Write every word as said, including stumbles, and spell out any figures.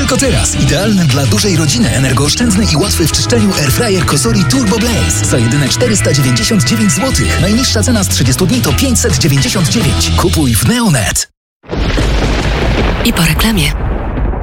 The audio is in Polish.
Tylko teraz. Idealny dla dużej rodziny, energooszczędny i łatwy w czyszczeniu airfryer Cosori Turbo Blaze. Za jedyne czterysta dziewięćdziesiąt dziewięć złotych. Najniższa cena z trzydziestu dni to pięćset dziewięćdziesiąt dziewięć. Kupuj w Neonet. I po reklamie.